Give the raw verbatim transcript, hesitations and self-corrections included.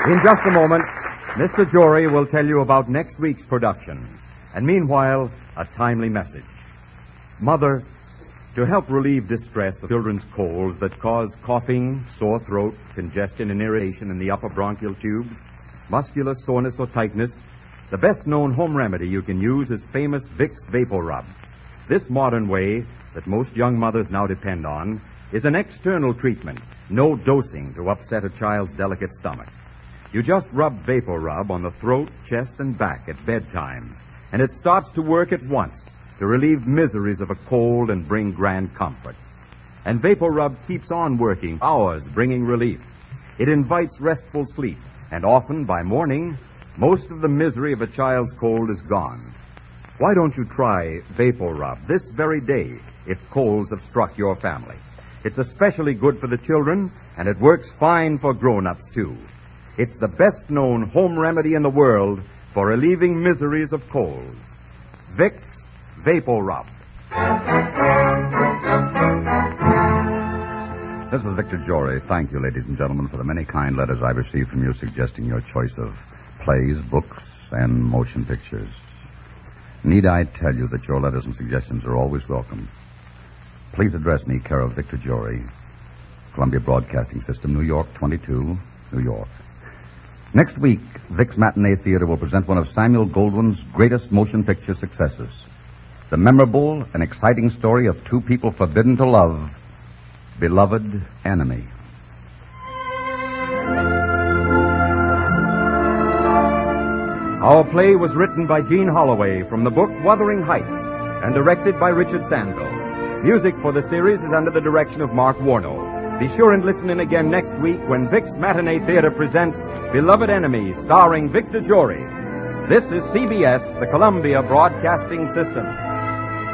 In just a moment, Mister Jory will tell you about next week's production. And meanwhile, a timely message. Mother, to help relieve distress of children's colds that cause coughing, sore throat, congestion, and irritation in the upper bronchial tubes, muscular soreness or tightness, the best-known home remedy you can use is famous Vicks Vapor Rub. This modern way that most young mothers now depend on is an external treatment, no dosing to upset a child's delicate stomach. You just rub Vapor Rub on the throat, chest, and back at bedtime, and it starts to work at once to relieve miseries of a cold and bring grand comfort. And Vapor Rub keeps on working hours, bringing relief. It invites restful sleep, and often by morning, most of the misery of a child's cold is gone. Why don't you try Vapor Rub this very day if colds have struck your family? It's especially good for the children, and it works fine for grown-ups, too. It's the best-known home remedy in the world for relieving miseries of colds. Vicks Vapor Rub. This is Victor Jory. Thank you, ladies and gentlemen, for the many kind letters I've received from you suggesting your choice of plays, books, and motion pictures. Need I tell you that your letters and suggestions are always welcome? Please address me, care of Victor Jory, Columbia Broadcasting System, New York twenty-two, New York. Next week, Vic's Matinee Theater will present one of Samuel Goldwyn's greatest motion picture successes. The memorable and exciting story of two people forbidden to love, Beloved Enemy. Our play was written by Gene Holloway from the book Wuthering Heights and directed by Richard Sandville. Music for the series is under the direction of Mark Warno. Be sure and listen in again next week when Vic's Matinee Theater presents Beloved Enemy, starring Victor Jory. This is C B S, the Columbia Broadcasting System.